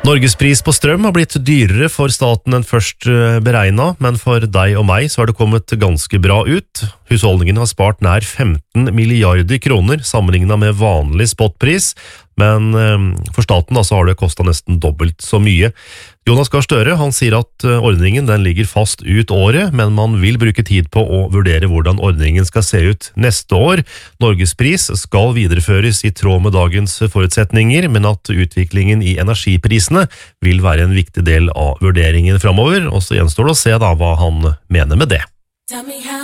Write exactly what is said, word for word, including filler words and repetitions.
Norgespris på strøm har blitt dyrere for staten enn først beregnet, men for deg og meg så har det kommet ganske bra ut. Husholdningen har spart nær femten milliarder kroner sammenlignet med vanlig spotpris, men for staten da, så har det kostet nesten dobbelt så mye. Jonas Gahr Støre, han sier at ordningen den ligger fast ut året, men man vil bruke tid på å vurdere hvordan ordningen skal se ut neste år. Norgespris skal videreføres i tråd med dagens forutsetninger, men at utviklingen i energiprisene vil være en viktig del av vurderingen fremover, og så gjenstår det å se da hva han mener med det.